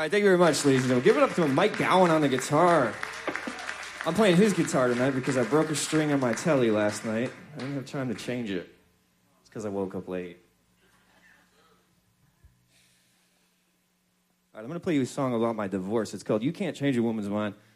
right, thank you very much, ladies and gentlemen. Give it up to Mike Gowan on the guitar. I'm playing his guitar tonight because I broke a string on my telly last night. I didn't have time to change it. It's because I woke up late. All right, I'm going to play you a song about my divorce. It's called You Can't Change a Woman's Mind.